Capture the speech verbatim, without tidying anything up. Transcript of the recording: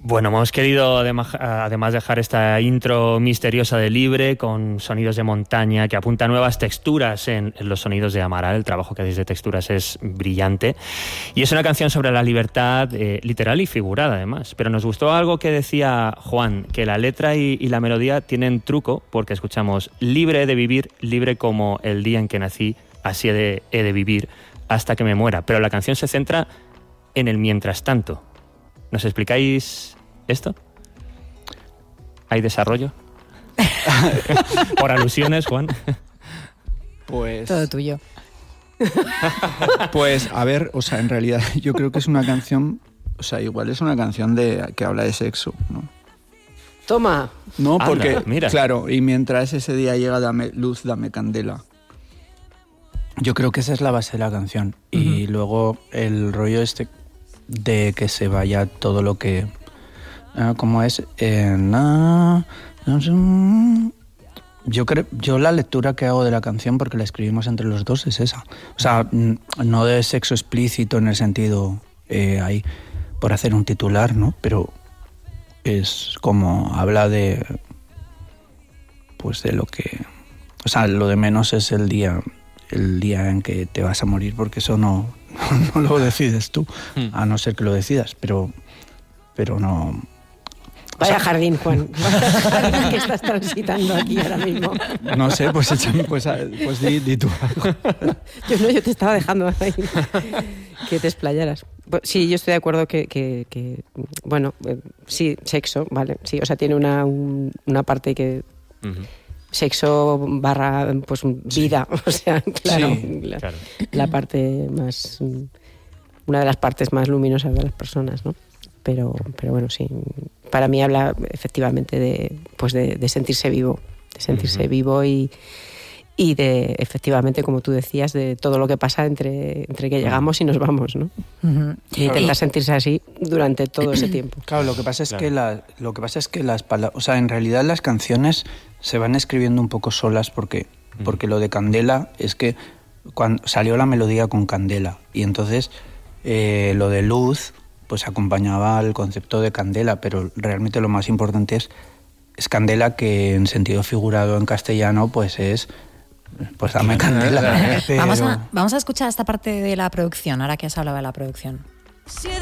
Bueno, hemos querido además, además dejar esta intro misteriosa de Libre con sonidos de montaña que apunta a nuevas texturas en, en los sonidos de Amaral. El trabajo que hacéis de texturas es brillante y es una canción sobre la libertad eh, literal y figurada además. Pero nos gustó algo que decía Juan, que la letra y, y la melodía tienen truco porque escuchamos libre de vivir, libre como el día en que nací, así he de, he de vivir hasta que me muera. Pero la canción se centra en el mientras tanto. ¿Nos explicáis esto? ¿Hay desarrollo? ¿Por alusiones, Juan? Pues... Todo tuyo. Pues, a ver, o sea, en realidad yo creo que es una canción, o sea, igual es una canción de que habla de sexo, ¿no? Toma. No, Anda, porque, mira. claro, y mientras ese día llega, dame luz, dame candela. Yo creo que esa es la base de la canción. Uh-huh. Y luego el rollo este de que se vaya todo lo que... Uh, ¿Cómo es? Eh, na, na, yo, creo, yo la lectura que hago de la canción, porque la escribimos entre los dos, es esa. O sea, no de sexo explícito en el sentido eh, ahí por hacer un titular, ¿no? Pero es como habla de... Pues de lo que... O sea, lo de menos es el día... el día en que te vas a morir, porque eso no, no, no lo decides tú, a no ser que lo decidas, pero, pero no... Vaya o sea, jardín, Juan, vaya jardín que estás transitando aquí ahora mismo. No sé, pues, pues, pues di, di tú algo. Yo no, yo te estaba dejando ahí que te explayaras. Sí, yo estoy de acuerdo que, que, que bueno, sí, sexo, vale, sí, o sea, tiene una, un, una parte que... Uh-huh. Sexo barra pues vida, sí. O sea, claro, sí, la, claro, la parte más, una de las partes más luminosas de las personas, ¿no? Pero, pero bueno, sí, para mí habla efectivamente de, pues de, de sentirse vivo, de sentirse uh-huh. vivo y, y de, efectivamente, como tú decías, de todo lo que pasa entre, entre que llegamos y nos vamos, ¿no? Uh-huh. Y intentar claro. sentirse así durante todo ese tiempo. Claro, lo que pasa es claro. que la, lo que pasa es que las palabras, o sea, en realidad las canciones se van escribiendo un poco solas porque, uh-huh. porque lo de Candela es que cuando salió la melodía con Candela y entonces eh, lo de luz pues acompañaba al concepto de candela, pero realmente lo más importante es, es candela, que en sentido figurado en castellano pues es pues dame candela. Pero... Vamos a, vamos a escuchar esta parte de la producción, ahora que has hablado de la producción.